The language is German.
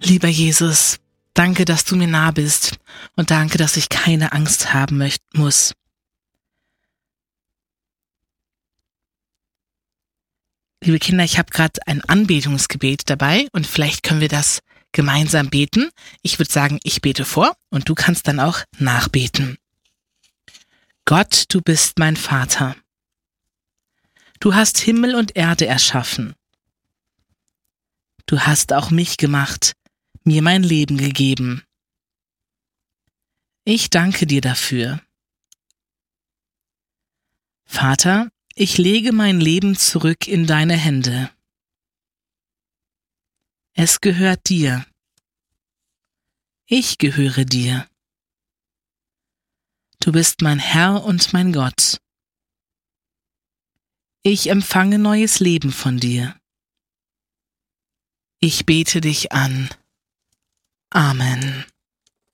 Lieber Jesus, danke, dass du mir nah bist und danke, dass ich keine Angst haben muss. Liebe Kinder, ich habe gerade ein Anbetungsgebet dabei und vielleicht können wir das gemeinsam beten. Ich würde sagen, ich bete vor und du kannst dann auch nachbeten. Gott, du bist mein Vater. Du hast Himmel und Erde erschaffen. Du hast auch mich gemacht, mir mein Leben gegeben. Ich danke dir dafür. Vater, ich lege mein Leben zurück in deine Hände. Es gehört dir. Ich gehöre dir. Du bist mein Herr und mein Gott. Ich empfange neues Leben von dir. Ich bete dich an. Amen.